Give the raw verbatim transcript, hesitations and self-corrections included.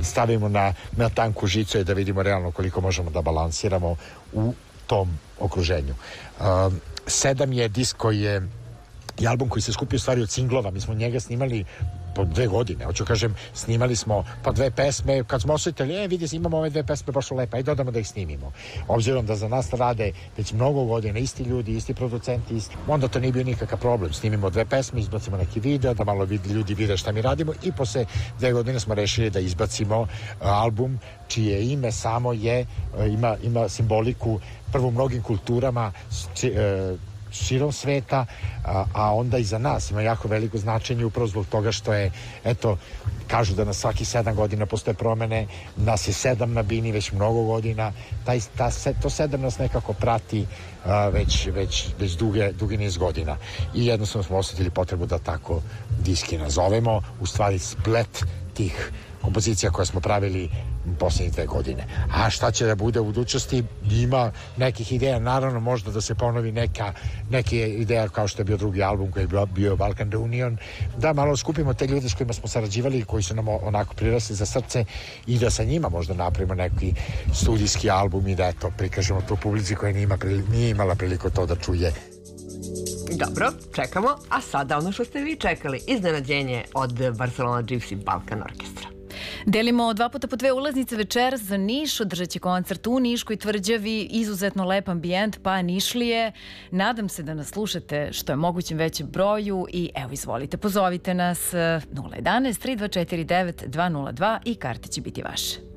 stavimo na, na tanku žicu i da vidimo realno koliko možemo da balansiramo u tom okruženju. Um, sedam je disk koji je i album koji se skupio stvari od singlova. Mi smo njega snimali po dve godine, hoću kažem, snimali smo pa dve pesme, kad smo osjetili, e, vidi, imamo ove dve pesme, baš su lepe, ajde dodamo da ih snimimo. Obzirom da za nas rade već mnogo godina isti ljudi, isti producenti, isti, onda to nije bio nikakav problem. Snimimo dve pesme, izbacimo neki video, da malo vidi, ljudi vide šta mi radimo i posle dve godine smo rešili da izbacimo uh, album čije ime samo je, uh, ima, ima simboliku prvo u mnogim kulturama, či, uh, širom sveta, a, a onda i za nas ima jako veliko značenje upravo zbog toga što je, eto, kažu da na svaki sedam godina postoje promene, nas je sedam na bini već mnogo godina, taj, ta, to sedam nas nekako prati a, već, već, već duge, dugi niz godina i jednostavno smo osjetili potrebu da tako diski nazovemo, u stvari splet tih kompozicija koje smo pravili posljednjih dve godine. A šta će da bude u budućnosti? Ima nekih ideja, naravno možda da se ponovi neka, neke ideja kao što je bio drugi album koji je bio, bio Balkan Reunion, da malo skupimo te ljude s kojima smo sarađivali, koji su nam onako prirasli za srce i da sa njima možda napravimo neki studijski album i da eto, prikažemo tu publici koja nije, ima, nije imala priliku to da čuje. Dobro, čekamo, a sada ono što ste vi čekali, iznenađenje od Barcelona Gypsy Balkan Orkestra. Delimo dva puta po dve ulaznice večeras za Niš, održat će koncert u Niškoj tvrđavi, izuzetno lep ambijent, pa Nišlije. Nadam se da nas slušate što je mogućem većem broju i evo izvolite, pozovite nas nula jedan jedan tri dva četiri devet dva nula dva i karte će biti vaše.